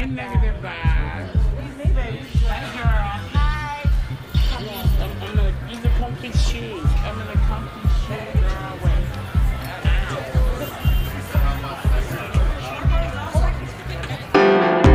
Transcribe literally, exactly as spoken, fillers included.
And negative vibes. Hey, girl. Hi. I'm, I'm in a, these are comfy shoes. I'm in a comfy shoe, girl.